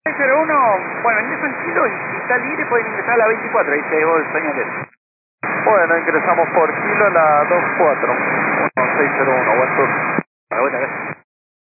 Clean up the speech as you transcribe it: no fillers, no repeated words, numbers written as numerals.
601, bueno, ingresan kilos y si está libre pueden ingresar a la 24, ahí te vos señales. Bueno, ingresamos por kilo a la 24, 1601.